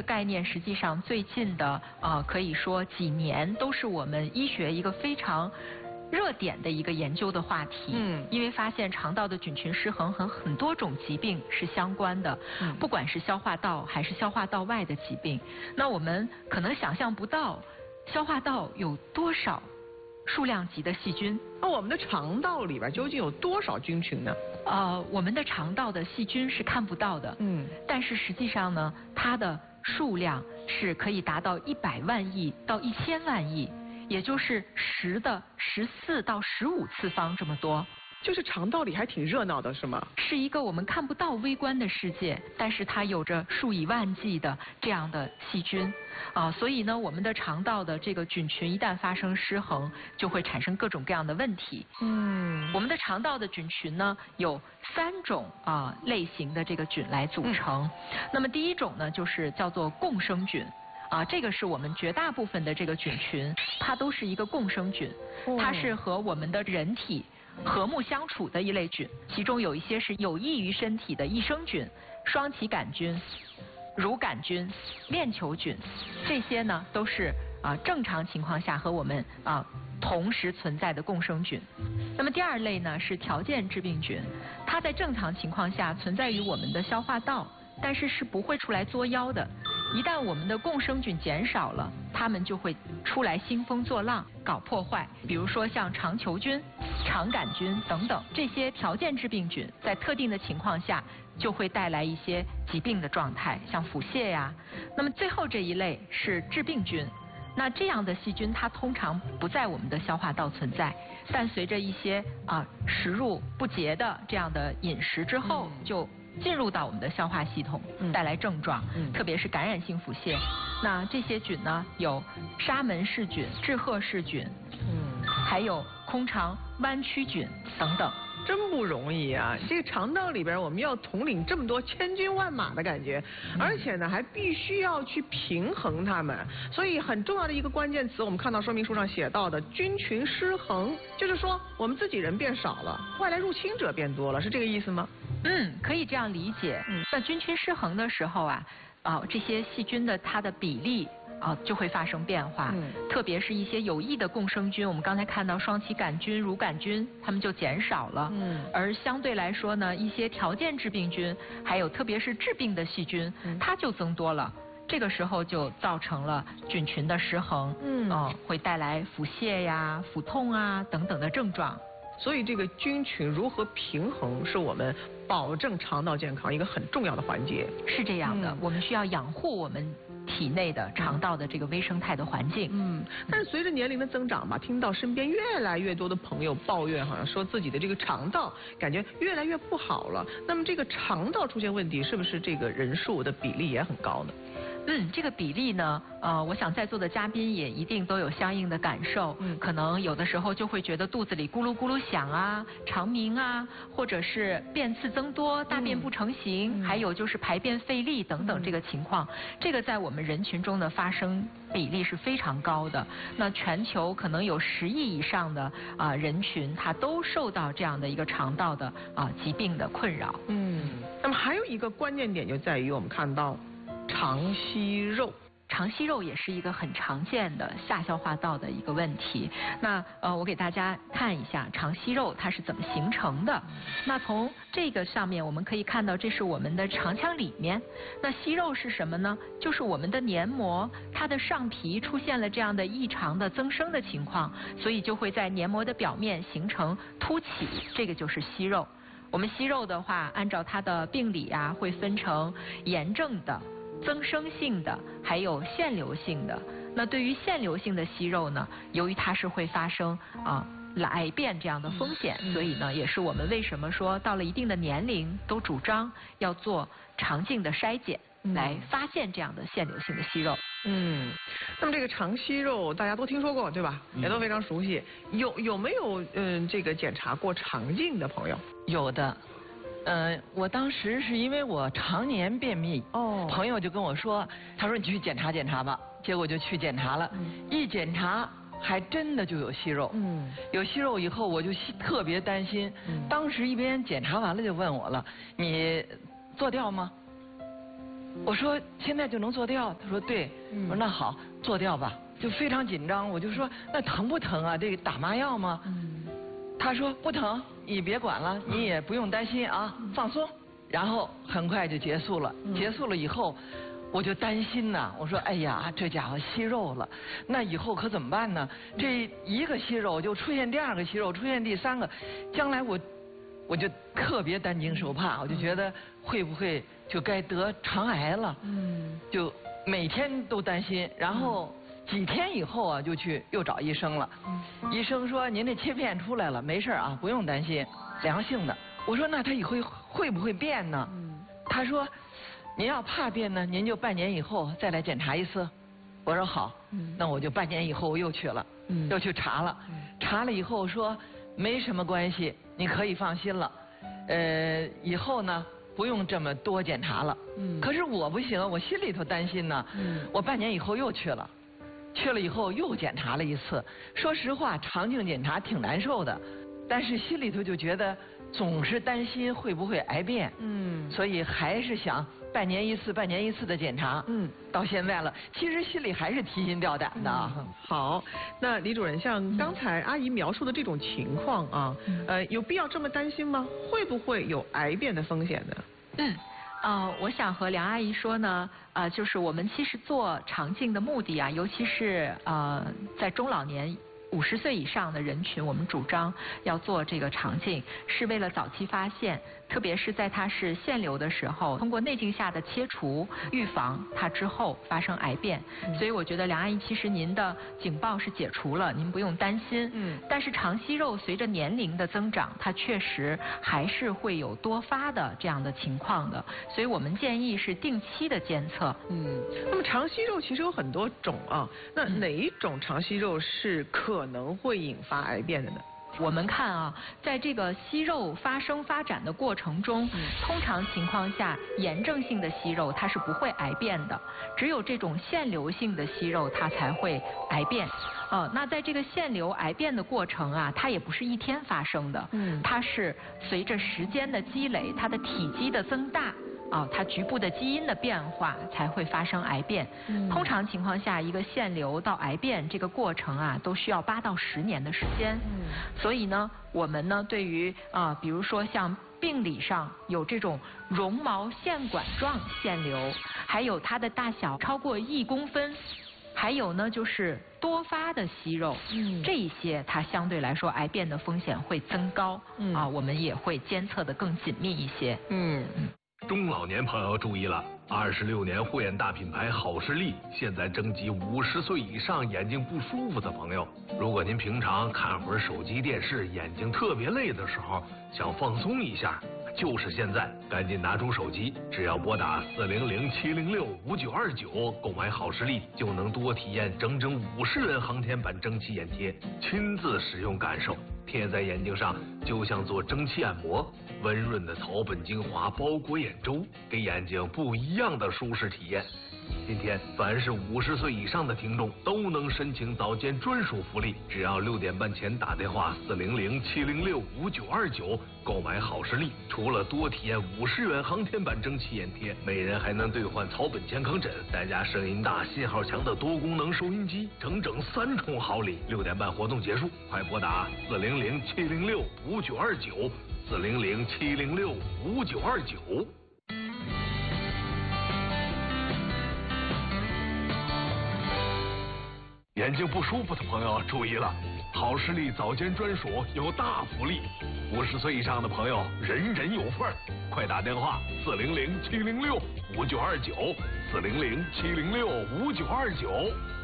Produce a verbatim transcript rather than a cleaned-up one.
概念实际上最近的呃可以说几年都是我们医学一个非常热点的一个研究的话题。嗯，因为发现肠道的菌群失衡和很多种疾病是相关的，嗯、不管是消化道还是消化道外的疾病。那我们可能想象不到，消化道有多少数量级的细菌。 那我们的肠道里边究竟有多少菌群呢？ 呃，我们的肠道的细菌是看不到的，嗯，但是实际上呢，它的数量是可以达到一百万亿到一千万亿。也就是十的十四到十五次方这么多， 就是肠道里还挺热闹的，是吗？ 是一个我们看不到微观的世界，但是它有着数以万计的这样的细菌啊，所以呢，我们的肠道的这个菌群一旦发生失衡，就会产生各种各样的问题。嗯，我们的肠道的菌群呢有三种啊类型的这个菌来组成，嗯、那么第一种呢就是叫做共生菌。啊，这个是我们绝大部分的这个菌群，它都是一个共生菌，它是和我们的人体和睦相处的一类菌，其中有一些是有益于身体的益生菌、双歧杆菌、乳杆菌、链球菌，这些呢都是啊正常情况下和我们啊同时存在的共生菌。那么第二类呢是条件致病菌，它在正常情况下存在于我们的消化道，但是是不会出来作妖的。一旦我们的共生菌减少了，它们就会出来兴风作浪，搞破坏。比如说像肠球菌、肠杆菌等等这些条件致病菌，在特定的情况下就会带来一些疾病的状态，像腹泻呀。那么最后这一类是致病菌。那这样的细菌它通常不在我们的消化道存在，但随着一些啊食入不洁的这样的饮食之后，就进入到我们的消化系统，带来症状，嗯、特别是感染性腹泻。那这些菌呢，有沙门氏菌、志贺氏菌，嗯，还有空肠弯曲菌等等。 真不容易啊！这个肠道里边我们要统领这么多千军万马的感觉，而且呢还必须要去平衡它们。所以很重要的一个关键词，我们看到说明书上写到的菌群失衡，就是说我们自己人变少了，外来入侵者变多了，是这个意思吗？ 嗯，可以这样理解。嗯，那菌群失衡的时候啊，啊这些细菌的它的比例啊就会发生变化。嗯，特别是一些有益的共生菌，我们刚才看到双歧杆菌、乳杆菌，它们就减少了。嗯，而相对来说呢，一些条件致病菌，还有特别是致病的细菌，嗯、它就增多了。这个时候就造成了菌群的失衡，嗯，哦、呃，会带来腹泻呀、腹痛啊等等的症状。 所以这个菌群如何平衡，是我们保证肠道健康一个很重要的环节。 是这样的，嗯、我们需要养护我们体内的肠道的这个微生态的环境。 嗯，但是随着年龄的增长吧，听到身边越来越多的朋友抱怨，好像说自己的这个肠道感觉越来越不好了。那么这个肠道出现问题，是不是这个人数的比例也很高呢？ 嗯，这个比例呢，呃，我想在座的嘉宾也一定都有相应的感受。嗯，可能有的时候就会觉得肚子里咕噜咕噜响啊，肠鸣啊，或者是便次增多、大便不成形，嗯、还有就是排便费力等等这个情况，嗯、这个在我们人群中的发生比例是非常高的。那全球可能有十亿以上的啊、呃、人群，他都受到这样的一个肠道的啊、呃、疾病的困扰。 嗯，那么还有一个关键点就在于我们看到。肠息肉， 肠息肉也是一个很常见的下消化道的一个问题。那呃，我给大家看一下肠息肉它是怎么形成的。那从这个上面我们可以看到，这是我们的肠腔里面。那息肉是什么呢？就是我们的黏膜，它的上皮出现了这样的异常的增生的情况，所以就会在黏膜的表面形成凸起，这个就是息肉。我们息肉的话，按照它的病理啊，会分成炎症的、增生性的，还有腺瘤性的。那对于腺瘤性的息肉呢，由于它是会发生啊癌变这样的风险，所以呢，也是我们为什么说到了一定的年龄都主张要做肠镜的筛检，来发现这样的腺瘤性的息肉。 嗯，那么这个肠息肉大家都听说过对吧？也都非常熟悉。有有没有嗯这个检查过肠镜的朋友？ 有的。呃，我当时是因为我常年便秘，哦，朋友就跟我说，他说你去检查检查吧，结果就去检查了，嗯、一检查还真的就有息肉，嗯，有息肉以后我就特别担心，嗯、当时一边检查完了就问我了，你做掉吗？ 我说现在就能做掉？他说对。 嗯、 我说那好，做掉吧。就非常紧张，我就说那疼不疼啊？这个打麻药吗？嗯、他说不疼，你别管了，你也不用担心啊，嗯、放松。然后很快就结束了。嗯、结束了以后，我就担心呐，我说哎呀，这家伙息肉了，那以后可怎么办呢？这一个息肉就出现第二个息肉，出现第三个，将来我我就特别担惊受怕，我就觉得会不会就该得肠癌了？嗯，就每天都担心。然后几天以后啊，就去又找医生了。嗯、医生说您这切片出来了，没事啊，不用担心，良性的。我说那他以后会不会变呢？嗯、他说。您要怕变呢，您就半年以后再来检查一次。我说好，嗯、那我就半年以后又去了，嗯、又去查了，嗯、查了以后说没什么关系，你可以放心了。呃，以后呢不用这么多检查了。嗯、可是我不行，我心里头担心呢。嗯、我半年以后又去了，去了以后又检查了一次。说实话，肠镜检查挺难受的，但是心里头就觉得总是担心会不会癌变。嗯，所以还是想。半年一次，半年一次的检查，嗯，到现在了，其实心里还是提心吊胆的。 嗯、好，那李主任，像刚才阿姨描述的这种情况啊，嗯、呃，有必要这么担心吗？会不会有癌变的风险呢？ 嗯，呃，我想和梁阿姨说呢，呃，就是我们其实做肠镜的目的啊，尤其是呃，在中老年。五十岁以上的人群，我们主张要做这个肠镜，是为了早期发现，特别是在它是腺瘤的时候，通过内镜下的切除，预防它之后发生癌变。嗯、所以我觉得梁阿姨，其实您的警报是解除了，您不用担心。嗯。但是肠息肉随着年龄的增长，它确实还是会有多发的这样的情况的，所以我们建议是定期的监测。 嗯。那么肠息肉其实有很多种啊，那哪一种肠息肉是可可能会引发癌变的呢？ 我们看啊，在这个息肉发生发展的过程中，嗯、通常情况下，炎症性的息肉它是不会癌变的，只有这种腺瘤性的息肉它才会癌变。呃，那在这个腺瘤癌变的过程啊，它也不是一天发生的，嗯，它是随着时间的积累，它的体积的增大。啊，它局部的基因的变化才会发生癌变。嗯、通常情况下，一个腺瘤到癌变这个过程啊，都需要八到十年的时间。嗯、所以呢，我们呢对于啊，比如说像病理上有这种绒毛线管状腺瘤，还有它的大小超过一公分。还有呢，就是多发的息肉，嗯，这一些它相对来说癌变的风险会增高。嗯、啊，我们也会监测得更紧密一些。嗯。 中老年朋友注意了，二十六年护眼大品牌好视力现在征集五十岁以上眼睛不舒服的朋友。如果您平常看会儿手机电视，眼睛特别累的时候，想放松一下，就是现在，赶紧拿出手机，只要拨打四零零七零六五九二九购买好视力，就能多体验整整五十元航天版蒸汽眼贴，亲自使用感受。贴在眼睛上就像做蒸汽按摩，温润的草本精华包裹眼周，给眼睛不一样的舒适体验。今天凡是五十岁以上的听众都能申请早间专属福利，只要六点半前打电话四零零七零六五九二九购买好视力，除了多体验五十元航天版蒸汽眼贴，每人还能兑换草本健康枕，再加声音大、信号强的多功能收音机，整整三重好礼。六点半活动结束，快拨打四零零七零六五九二九四零零七零六五九二九。眼睛不舒服的朋友注意了，好视力早间专属有大福利，五十岁以上的朋友人人有份儿，快打电话四零零七零六五九二九四零零七零六五九二九。